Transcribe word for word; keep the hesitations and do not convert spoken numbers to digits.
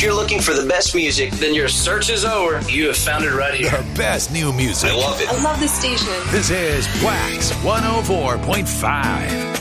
you're looking for the best music, then your search is over. You have found it right here. The best new music. I love it. I love this station. This is Wax one oh four point five.